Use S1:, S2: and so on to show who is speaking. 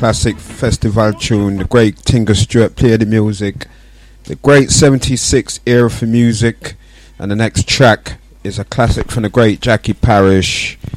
S1: classic festival tune. The great Tinga Stewart played the music. The great 76 era for music. And the next track is a classic from the great Jackie Parish.